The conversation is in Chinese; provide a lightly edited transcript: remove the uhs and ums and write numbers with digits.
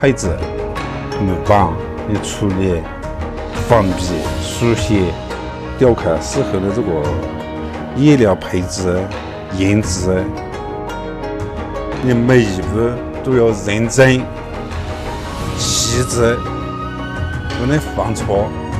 配置、门板、你处理方便、书写、雕刻适合的这个颜料配置、颜值，你每一步都要认真、细致，不能犯错。